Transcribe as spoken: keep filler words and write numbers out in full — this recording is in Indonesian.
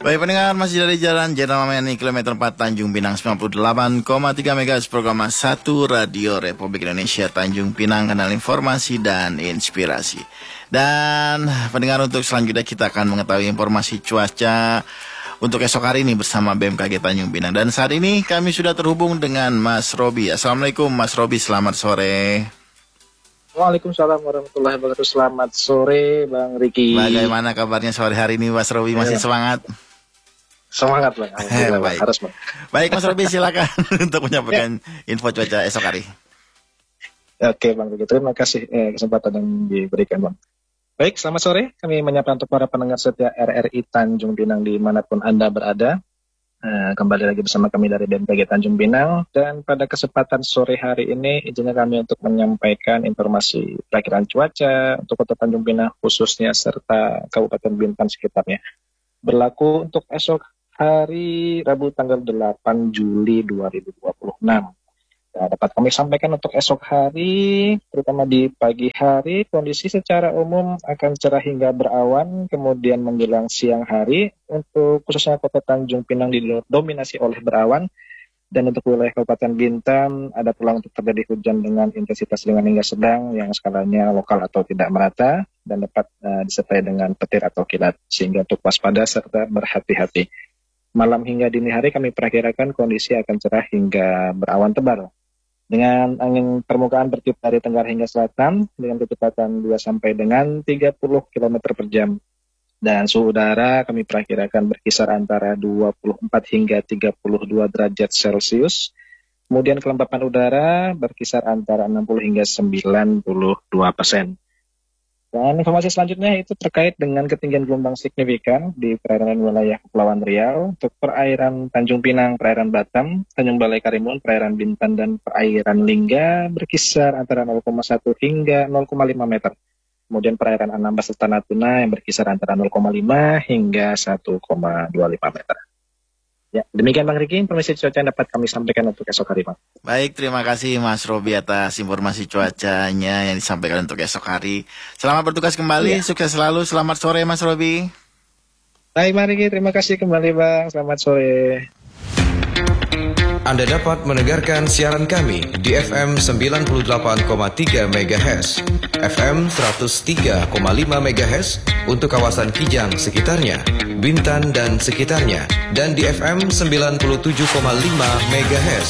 Baik pendengar, masih dari Jalan Jenderal Mameni kilometer empat Tanjung Pinang sembilan puluh delapan koma tiga MHz program satu Radio Republik Indonesia Tanjung Pinang, kanal informasi dan inspirasi. Dan pendengar, untuk selanjutnya kita akan mengetahui informasi cuaca untuk esok hari ini bersama B M K G Tanjung Pinang. Dan saat ini kami sudah terhubung dengan Mas Robi. Assalamualaikum Mas Robi, selamat sore. Waalaikumsalam warahmatullahi wabarakatuh. Selamat sore Bang Riki. Bagaimana kabarnya sore hari ini Mas Robi? Masih ya. semangat? Semangat Bang. Eh, baik. Harus Bang. Baik Mas Robi, silakan untuk menyampaikan ya. info cuaca esok hari. Oke Bang Riki, terima kasih eh, kesempatan yang diberikan Bang. Baik, selamat sore. Kami menyapa untuk para pendengar setia R R I Tanjung Pinang dimanapun Anda berada. Uh, kembali lagi bersama kami dari B M K G Tanjung Pinang, dan pada kesempatan sore hari ini izinkan kami untuk menyampaikan informasi perakiran cuaca untuk Kota Tanjung Pinang khususnya serta Kabupaten Bintan sekitarnya. Berlaku untuk esok hari Rabu tanggal delapan Juli dua ribu dua puluh enam. Nah, dapat kami sampaikan untuk esok hari, terutama di pagi hari, kondisi secara umum akan cerah hingga berawan, kemudian menjelang siang hari, untuk khususnya Kota Tanjung Pinang didominasi oleh berawan, dan untuk wilayah Kabupaten Bintan ada peluang untuk terjadi hujan dengan intensitas ringan hingga sedang, yang skalanya lokal atau tidak merata, dan dapat uh, disertai dengan petir atau kilat, sehingga untuk waspada serta berhati-hati. Malam hingga dini hari kami perkirakan kondisi akan cerah hingga berawan tebal, dengan angin permukaan bertiup dari tenggara hingga selatan dengan kecepatan dua sampai dengan tiga puluh kilometer per jam. Dan suhu udara kami perkirakan berkisar antara dua puluh empat hingga tiga puluh dua derajat Celcius. Kemudian kelembapan udara berkisar antara enam puluh hingga sembilan puluh dua persen. Dan informasi selanjutnya itu terkait dengan ketinggian gelombang signifikan di perairan wilayah Kepulauan Riau untuk perairan Tanjung Pinang, perairan Batam, Tanjung Balai Karimun, perairan Bintan, dan perairan Lingga berkisar antara nol koma satu hingga nol koma lima meter. Kemudian perairan Anambas serta Natuna yang berkisar antara nol koma lima hingga satu koma dua lima meter. Ya, demikian Bang Riki, informasi cuaca yang dapat kami sampaikan untuk esok hari, Bang. Baik, terima kasih Mas Robi atas informasi cuacanya yang disampaikan untuk esok hari. Selamat bertugas kembali, ya. Sukses selalu, selamat sore Mas Robi. Baik Bang Riki, terima kasih kembali Bang, selamat sore. Anda dapat mendengarkan siaran kami di F M sembilan puluh delapan koma tiga MHz, F M seratus tiga koma lima MHz untuk kawasan Kijang sekitarnya, Bintan dan sekitarnya, dan di F M sembilan puluh tujuh koma lima MHz